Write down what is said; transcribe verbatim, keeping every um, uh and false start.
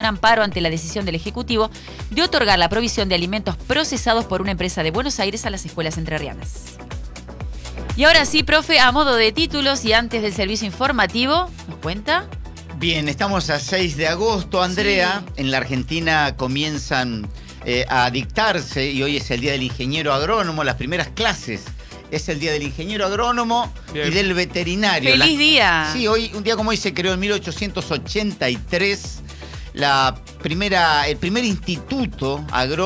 amparo ante la decisión del Ejecutivo de otorgar la provisión de alimentos procesados por una empresa de Buenos Aires a las escuelas entrerrianas. Y ahora sí, profe, a modo de títulos y antes del servicio informativo, ¿nos cuenta? Bien, estamos a seis de agosto, Andrea. Sí. En la Argentina comienzan eh, a dictarse, y hoy es el Día del Ingeniero Agrónomo, las primeras clases. Es el Día del Ingeniero Agrónomo Bien. y del Veterinario. ¡Feliz la, día! Sí, hoy, un día como hoy se creó en mil ochocientos ochenta y tres la primera, el primer instituto agrónomo